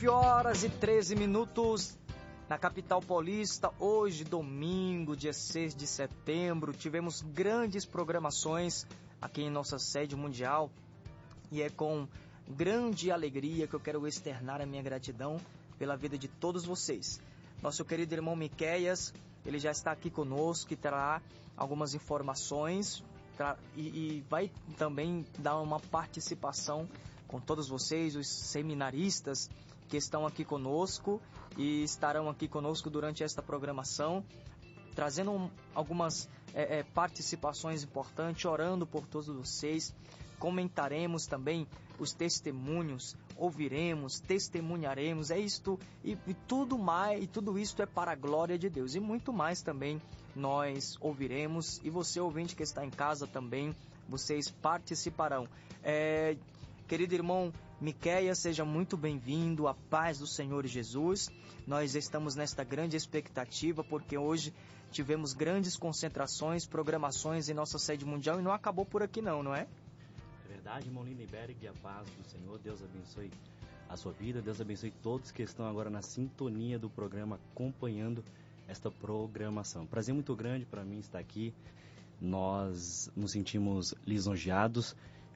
horas e 13 minutos na capital paulista. Hoje, domingo, dia 6 de setembro, tivemos grandes programações aqui em nossa sede mundial e é com grande alegria que eu quero externar a minha gratidão pela vida de todos vocês. Nosso querido irmão Miqueias, ele já está aqui conosco e trará algumas informações e vai também dar uma participação com todos vocês, os seminaristas que estão aqui conosco e estarão aqui conosco durante esta programação, trazendo algumas participações importantes, orando por todos vocês. Comentaremos também os testemunhos, ouviremos, testemunharemos, é isto e tudo mais, e tudo isto é para a glória de Deus, e muito mais também nós ouviremos, e você ouvinte que está em casa também, vocês participarão. Querido irmão Miqueias, seja muito bem-vindo, a paz do Senhor Jesus. Nós estamos nesta grande expectativa porque hoje tivemos grandes concentrações, programações em nossa sede mundial e não acabou por aqui não é? É verdade, irmão Lindenberg, a paz do Senhor, Deus abençoe a sua vida, Deus abençoe todos que estão agora na sintonia do programa, acompanhando esta programação. Prazer muito grande para mim estar aqui, nós nos sentimos lisonjeados.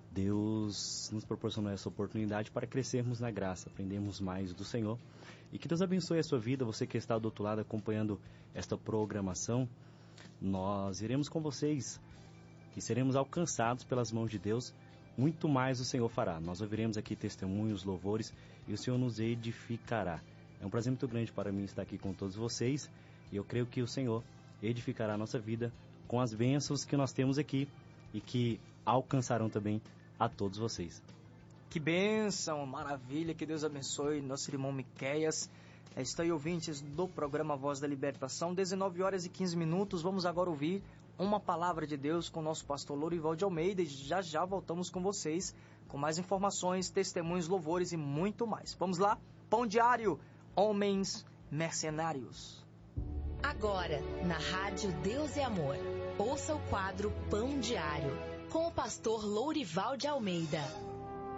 Deus nos proporcionou essa oportunidade para crescermos na graça, aprendermos mais do Senhor. E que Deus abençoe a sua vida, você que está do outro lado acompanhando esta programação. Nós iremos com vocês e seremos alcançados pelas mãos de Deus. Muito mais o Senhor fará. Nós ouviremos aqui testemunhos, louvores e o Senhor nos edificará. É um prazer muito grande para mim estar aqui com todos vocês e eu creio que o Senhor edificará a nossa vida com as bênçãos que nós temos aqui e que alcançarão também a todos vocês. Que bênção, maravilha, que Deus abençoe nosso irmão Miqueias. Estão aí ouvintes do programa Voz da Libertação, 19 horas e 15 minutos. Vamos agora ouvir uma palavra de Deus com o nosso pastor Lourival de Almeida e já voltamos com vocês com mais informações, testemunhos, louvores e muito mais. Vamos lá, Pão Diário, Homens Mercenários. Agora, na Rádio Deus e Amor, ouça o quadro Pão Diário, com o pastor Lourival de Almeida.